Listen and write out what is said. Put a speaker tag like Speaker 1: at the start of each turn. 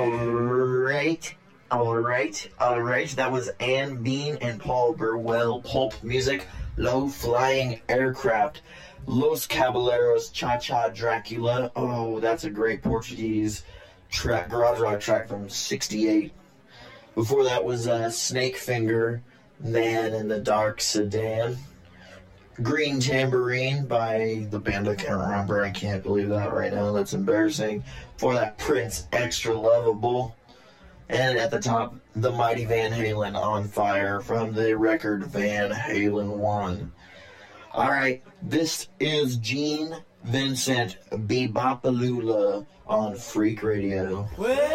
Speaker 1: Alright. That was Anne Bean and Paul Burwell. Pulp music, Low Flying Aircraft. Los Caballeros, Cha-Cha Dracula. Oh, that's a great Portuguese track, garage rock track from '68. Before that was Snake Finger, Man in the Dark Sedan. Green Tambourine by the band I can't remember. I can't believe that right now. That's embarrassing. Before that, Prince, Extra Lovable. And at the top, the Mighty Van Halen, On Fire, from the record Van Halen 1. Alright, this is Gene Vincent Bebopalula on Freak Radio.